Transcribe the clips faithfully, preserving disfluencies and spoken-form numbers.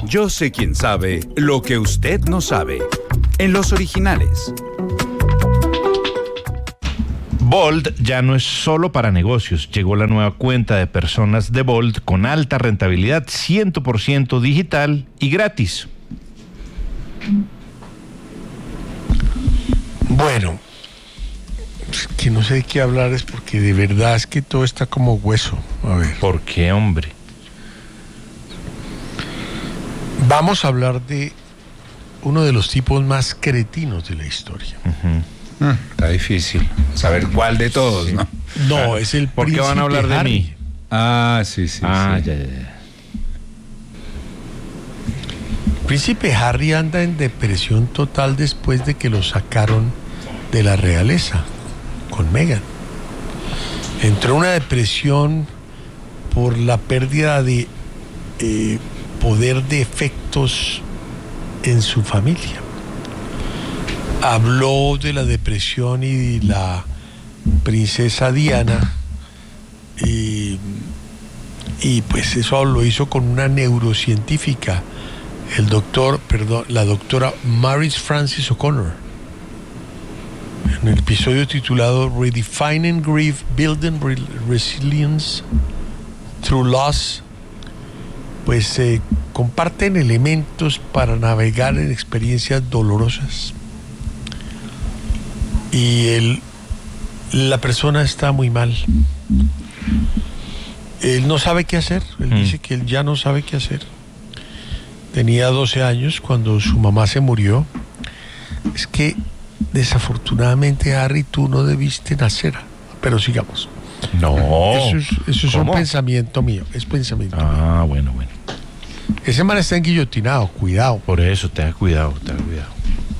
Yo sé quién sabe lo que usted no sabe. En los originales. Bolt ya no es solo para negocios. Llegó la nueva cuenta de personas de Bolt con alta rentabilidad, cien por ciento digital y gratis. Bueno, es que no sé de qué hablar, es porque de verdad es que todo está como hueso. A ver. ¿Por qué, hombre? Vamos a hablar de uno de los tipos más cretinos de la historia. Uh-huh. Mm, está difícil saber cuál de todos, sí. ¿no? No, claro. Es el ¿Por qué van a hablar Harry. de mí? Ah, sí, sí. Ah, sí. ya, ya, ya. Príncipe Harry anda en depresión total después de que lo sacaron de la realeza con Meghan. Entró en una depresión por la pérdida de eh, poder de efectos en su familia. Habló de la depresión y de la princesa Diana y, y pues eso lo hizo con una neurocientífica, el doctor, perdón, la doctora Maris Francis O'Connor, en el episodio titulado Redefining Grief, Building Re- Resilience Through Loss. Pues eh, comparten elementos para navegar en experiencias dolorosas. Y el, la persona está muy mal. Él no sabe qué hacer. Él mm. dice que él ya no sabe qué hacer. Tenía doce años cuando su mamá se murió. Es que desafortunadamente, Harry, tú no debiste nacer. Pero sigamos. No. Eso es, eso es un pensamiento mío. Es pensamiento ah, mío. Ah, bueno, bueno. Ese man está enguillotinado, cuidado. Por eso, tenga cuidado, tenga cuidado.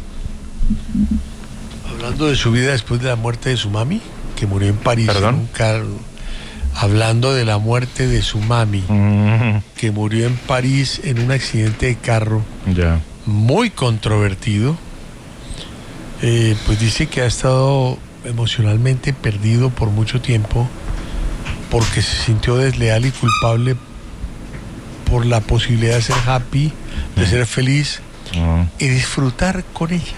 Hablando de su vida después de la muerte de su mami, que murió en París. ¿Perdón? En un carro. Hablando de la muerte de su mami, mm. que murió en París en un accidente de carro. Ya. Muy controvertido. Eh, pues dice que ha estado emocionalmente perdido por mucho tiempo porque se sintió desleal y culpable por la posibilidad de ser happy, de ser feliz uh-huh. y disfrutar con ella.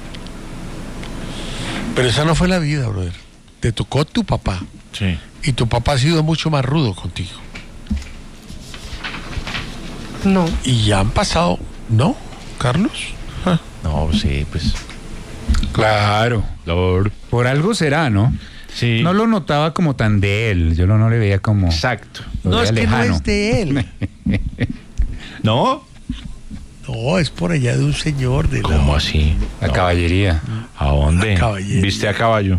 Pero esa no fue la vida, brother. Te tocó tu papá. Sí. Y tu papá ha sido mucho más rudo contigo. No. Y ya han pasado, ¿no, Carlos? ¿Ah? No, sí, pues. Claro. Lord. Por algo será, ¿no? Sí. No lo notaba como tan de él. Yo no, no le veía como. Exacto. No, es lejano. que no es de él. ¿No? No, es por allá de un señor de ¿Cómo la... así? La no. caballería. ¿A dónde? ¿Viste a caballo?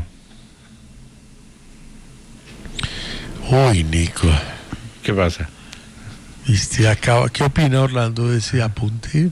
Uy, Nico. ¿Qué pasa? ¿Viste a caballo? ¿Qué opina Orlando de ese apunte?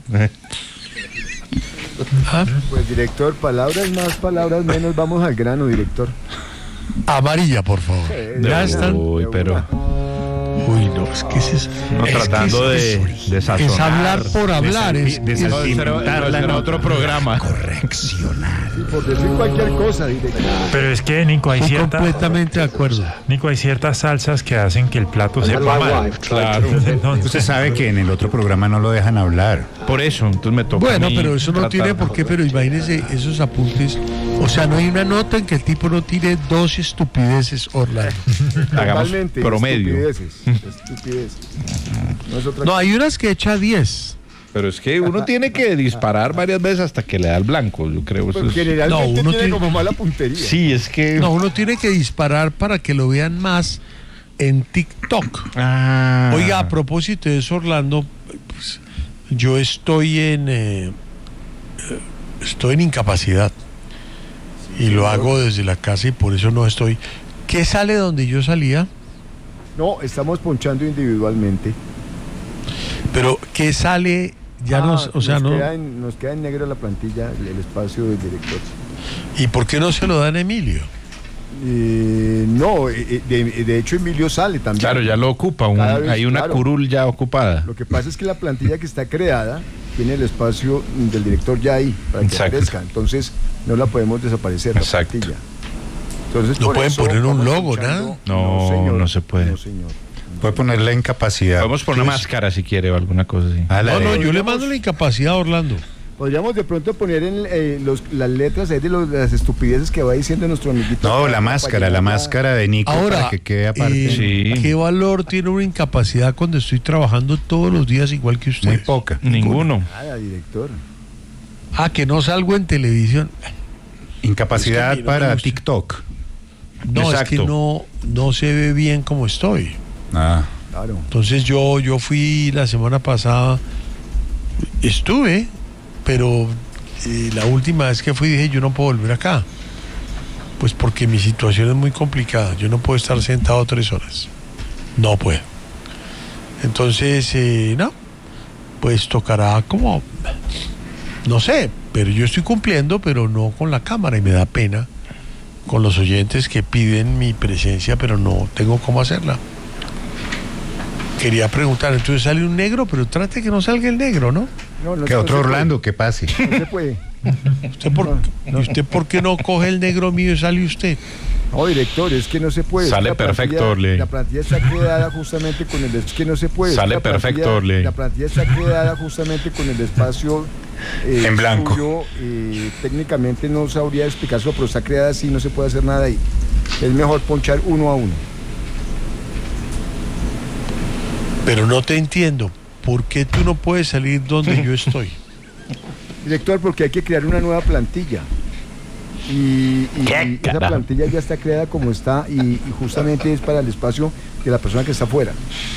¿Ah? Pues, director, palabras más, palabras menos. Vamos al grano, director. Amarilla, por favor. Sí, ya uy, están. Uy, pero... Uy, no, es que es, no, es tratando que de, es, de sazonar, es hablar por hablar, de, es, de, es, de salpimentar en otro programa. Correccional. Sí, por decir cualquier cosa, director. Pero es que, Nico, hay Estoy ciertas... completamente de acuerdo. Nico, hay ciertas salsas que hacen que el plato sepa mal. Claro. Entonces, usted sabe que en el otro programa no lo dejan hablar. Por eso, entonces me toca. Bueno, a mí pero eso no tratar. tiene por qué, pero imagínese esos apuntes. O sea, no hay una nota en que el tipo no tire dos estupideces, Orlando. Hagamos Totalmente, promedio. Estupideces, estupideces. No, es otra No, hay unas que echa diez. Pero es que uno tiene que disparar varias veces hasta que le da el blanco, yo creo. Eso Pero es... generalmente No, uno tiene tiene- como mala puntería. Sí, es que... No, uno tiene que disparar para que lo vean más en TikTok. Ah. Oiga, a propósito de eso, Orlando, pues, yo estoy en eh, eh, estoy en incapacidad y lo hago desde la casa y por eso no estoy. ¿Qué sale donde yo salía? No, estamos ponchando individualmente. Pero ¿qué sale? Ya Ah, nos, o sea, nos no. Queda en, nos queda en negro la plantilla, el, el espacio del director. ¿Y por qué no se lo dan a Emilio? Eh, no, eh, de, de hecho Emilio sale también. Claro, ya lo ocupa, un, Cada vez, hay una claro. curul ya ocupada. Lo que pasa es que la plantilla que está creada tiene el espacio del director ya ahí para que Exacto. aparezca. Entonces no la podemos desaparecer, la Exacto. plantilla. Entonces, No por pueden eso poner un vamos logo, luchando. nada. No, señor, no se puede. No, señor. Puede ponerle incapacidad. Podemos poner una máscara si quiere o alguna cosa así. Ah, la No, de- no, yo le mando la incapacidad a Orlando. Podríamos de pronto poner en eh, los, las letras ahí de, los, de las estupideces que va diciendo nuestro amiguito. No, para- la para máscara, la llenar máscara de Nico Ahora, para que quede aparte. eh, Sí. ¿qué valor tiene una incapacidad cuando estoy trabajando todos los días igual que usted? Muy poca. Ninguno. Nada, director. Ah, que no salgo en televisión. Incapacidad Es que a mí no me para gusta. TikTok. No, es Exacto. que no, no se ve bien como estoy. Ah, Claro. Entonces yo, yo fui la semana pasada, estuve, pero eh, la última vez que fui dije yo no puedo volver acá. Pues porque mi situación es muy complicada. Yo no puedo estar sentado tres horas. No puedo. Entonces, eh, no, pues tocará como, no sé, pero yo estoy cumpliendo, pero no con la cámara y me da pena con los oyentes que piden mi presencia, pero no tengo cómo hacerla. Quería preguntar, entonces sale un negro, pero trate que no salga el negro, ¿no? No, no, que no otro se puede. Orlando, que pase. No se puede. ¿Usted por, ¿y usted por qué no coge el negro mío y sale usted? No, director, es que no se puede. Sale La plantilla- perfecto, Orle. La plantilla está creada justamente con el... Es que no se puede. Sale La plantilla- perfecto, Orle. La plantilla está creada justamente con el espacio... eh, En blanco. suyo, eh, técnicamente no sabría explicarlo, pero está creada así, no se puede hacer nada ahí. Es mejor ponchar uno a uno. Pero no te entiendo. ¿Por qué tú no puedes salir donde yo estoy? Director, porque hay que crear una nueva plantilla. Y, y- y esa carajo? plantilla ya está creada como está y, y justamente es para el espacio de la persona que está afuera.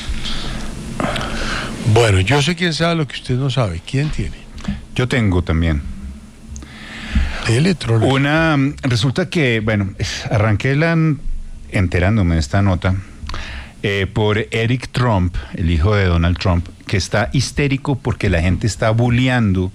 Bueno, yo sé quién sabe lo que usted no sabe. ¿Quién tiene? Yo tengo también. Electrona. Una, resulta que, bueno, arranqué la, enterándome de esta nota eh, por Eric Trump, el hijo de Donald Trump, que está histérico porque la gente está bulleando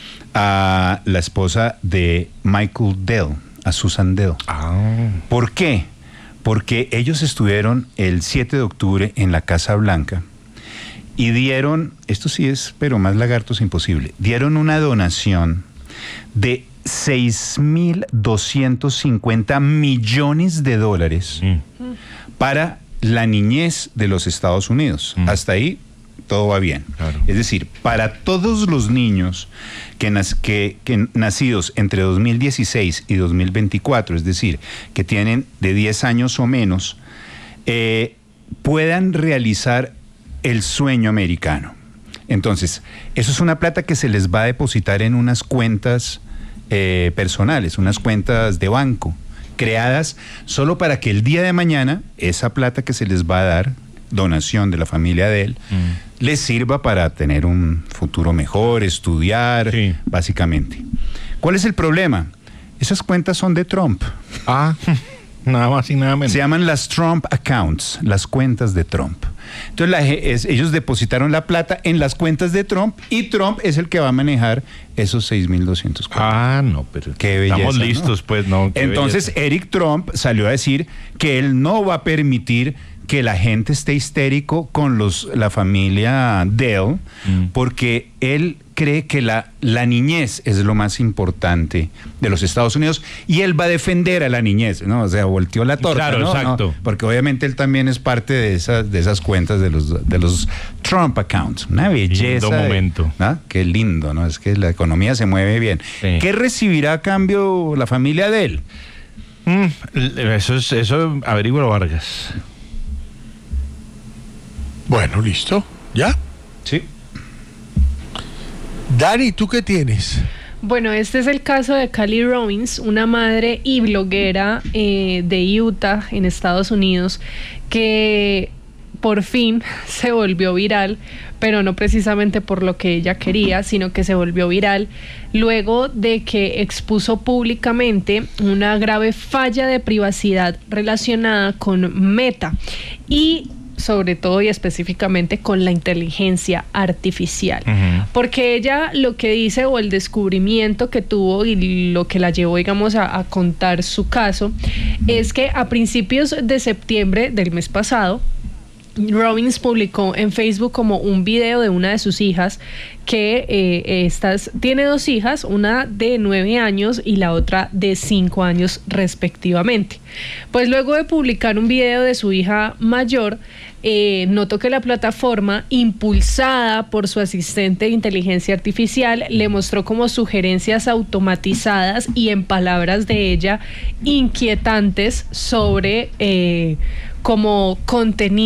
a la esposa de Michael Dell, a Susan Dell. Ah. ¿Por qué? Porque ellos estuvieron el siete de octubre en la Casa Blanca y dieron, esto sí es, pero más lagartos imposible, dieron una donación de seis mil doscientos cincuenta millones de dólares Mm. para la niñez de los Estados Unidos. Mm. Hasta ahí todo va bien. Claro. Es decir, para todos los niños que, nac- que, que nacidos entre dos mil dieciséis y dos mil veinticuatro, es decir, que tienen de diez años o menos, eh, puedan realizar el sueño americano. Entonces, eso es una plata que se les va a depositar en unas cuentas eh, personales, unas cuentas de banco, creadas solo para que el día de mañana esa plata que se les va a dar, donación de la familia de él, Mm. les sirva para tener un futuro mejor, estudiar, Sí. básicamente. ¿Cuál es el problema? Esas cuentas son de Trump. Ah, nada más y nada menos. Se llaman las Trump Accounts, las cuentas de Trump. Entonces la ge- es- ellos depositaron la plata en las cuentas de Trump y Trump es el que va a manejar esos seis mil doscientos. Ah, no, pero Qué belleza, estamos ¿no? listos, pues, no. qué Entonces belleza. Eric Trump salió a decir que él no va a permitir que la gente esté histérico con los la familia Dell, Mm. porque él cree que la, la niñez es lo más importante de los Estados Unidos y él va a defender a la niñez, ¿no? O sea, volteó la torta, Claro, ¿no? exacto. ¿No? Porque obviamente él también es parte de esas, de esas cuentas de los, de los Trump accounts. Una belleza. Lindo de- momento. ¿no? Qué lindo, ¿no? Es que la economía se mueve bien. Sí. ¿Qué recibirá a cambio la familia de él? Mm, eso es, eso averígualo, Vargas. Bueno, listo. ¿Ya? Sí. Dani, ¿tú qué tienes? Bueno, este es el caso de Cali Robbins, una madre y bloguera eh, de Utah, en Estados Unidos, que por fin se volvió viral, pero no precisamente por lo que ella quería, sino que se volvió viral luego de que expuso públicamente una grave falla de privacidad relacionada con Meta y sobre todo y específicamente con la inteligencia artificial. Ujú. Porque ella lo que dice o el descubrimiento que tuvo y lo que la llevó, digamos, a, a contar su caso, es que a principios de septiembre del mes pasado, Robbins publicó en Facebook como un video de una de sus hijas que eh, estas, tiene dos hijas, una de nueve años y la otra de cinco años respectivamente. Pues luego de publicar un video de su hija mayor, eh, notó que la plataforma, impulsada por su asistente de inteligencia artificial, le mostró como sugerencias automatizadas y, en palabras de ella, inquietantes sobre eh, como contenido